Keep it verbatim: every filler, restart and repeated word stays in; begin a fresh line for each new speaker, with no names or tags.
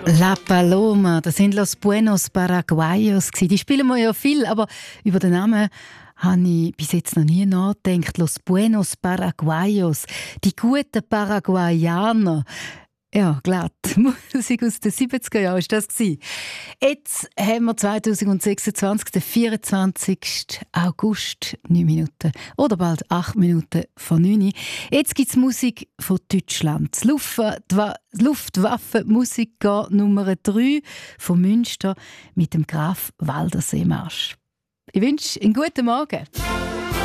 La Paloma, das sind Los Buenos Paraguayos. Die spielen wir ja viel, aber über den Namen habe ich bis jetzt noch nie nachgedacht. Los Buenos Paraguayos, die guten Paraguayaner. Ja, glatt. Musik aus den siebziger Jahren war das. Jetzt haben wir zwanzig sechsundzwanzig, den vierundzwanzigsten August, neun Minuten oder bald acht Minuten vor neun. Jetzt gibt es Musik von Deutschland. Das Luftwa- Luftwaffenmusiker Nummer drei von Münster mit dem Graf Waldersee Marsch. Ich wünsche einen guten Morgen.